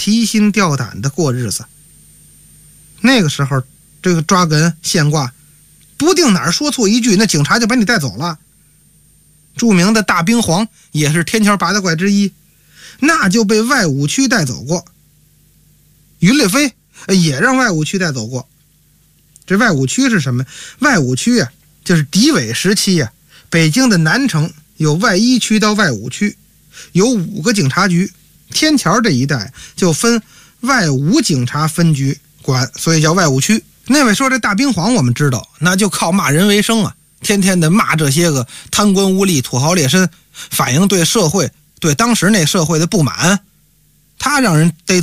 提心吊胆的过日子。那个时候这个抓哏现挂，不定哪儿说错一句，那警察就把你带走了。著名的大兵皇也是天桥八大怪之一，那就被外五区带走过。云丽飞也让外五区带走过。这外五区是什么？外五区啊，就是敌伪时期啊，北京的南城有外一区到外五区，有5个警察局，天桥这一带就分外五警察分局管，所以叫外五区。那位说这大兵皇我们知道，那就靠骂人为生啊，天天的骂这些个贪官污吏、土豪劣绅，反映对社会对当时那社会的不满。他让人逮